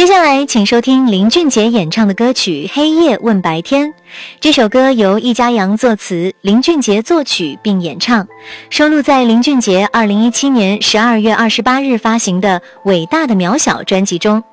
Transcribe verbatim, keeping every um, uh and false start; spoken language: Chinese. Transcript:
接下来请收听林俊杰演唱的歌曲《黑夜问白天》。这首歌由易家扬作词，林俊杰作曲并演唱，收录在林俊杰二零一七年十二月二十八日发行的《伟大的渺小》专辑中。